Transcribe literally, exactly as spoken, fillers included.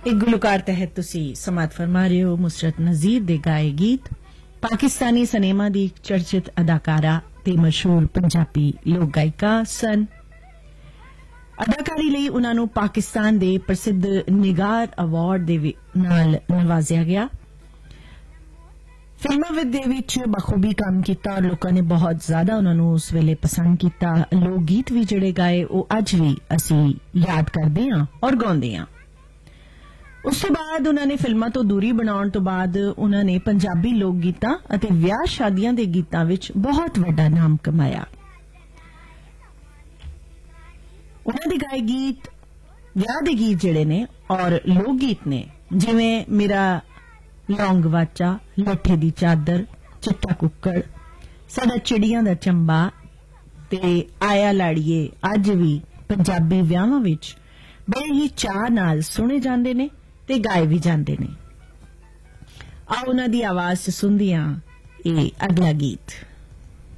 एक गुलकार तहत तुसी समात फरमा रहे हो मुसरत नजीर दे गाए गीत। पाकिस्तानी सिनेमा दी चर्चित अदाकारा ते मशहूर पंजाबी लोक गायिका सन। अदाकारी ਲਈ उन्हां ਨੂੰ पाकिस्तान दे प्रसिद्ध निगार अवार्ड दे नाल नवाजिया गया। फिल्मां दे विच बखूबी काम कीता और लोकां ने बहुत ज्यादा उन्हां ਨੂੰ उस वेले पसंद कीता। लोक गीत भी ਜਿਹੜੇ गाए ਉਹ ਅੱਜ ਵੀ ਅਸੀਂ याद ਕਰਦੇ ਹਾਂ और ਗਾਉਂਦੇ ਹਾਂ। ਉਸ ਤੋਂ ਬਾਅਦ ਉਹਨਾਂ ਨੇ ਫਿਲਮਾਂ ਤੋਂ ਦੂਰੀ ਬਣਾਉਣ ਤੋਂ ਬਾਅਦ ਉਹਨਾਂ ਨੇ ਪੰਜਾਬੀ ਲੋਕ ਗੀਤਾਂ ਅਤੇ ਵਿਆਹ ਸ਼ਾਦੀਆਂ ਦੇ ਗੀਤਾਂ ਵਿੱਚ ਬਹੁਤ ਵੱਡਾ ਨਾਮ ਕਮਾਇਆ। ਉਹਨਾਂ ਦੇ ਗਾਏ ਗੀਤ ਵਿਆਹ ਦੇ ਗੀਤ ਜਿਹੜੇ ਨੇ ਔਰ ਲੋਕ ਗੀਤ ਨੇ, ਜਿਵੇਂ ਮੇਰਾ ਲੌਂਗ ਵਾਚਾ, ਲੱਠੇ ਦੀ ਚਾਦਰ, ਚਿੱਟਾ ਕੁੱਕੜ, ਸਾਡਾ ਚਿੜੀਆਂ ਦਾ ਚੰਬਾ ਤੇ ਆਇਆ ਲਾੜੀਏ, ਅੱਜ ਵੀ ਪੰਜਾਬੀ ਵਿਆਹਾਂ ਵਿੱਚ ਬੜੇ ਹੀ ਚਾਅ ਨਾਲ ਸੁਣੇ ਜਾਂਦੇ ਨੇ ਤੇ ਗਾਏ ਵੀ ਜਾਂਦੇ ਨੇ। ਆ ਉਹਨਾਂ ਦੀ ਆਵਾਜ਼ ਚ ਸੁਣਦੇ ਹਾਂ ਇਹ ਅਗਲਾ ਗੀਤ।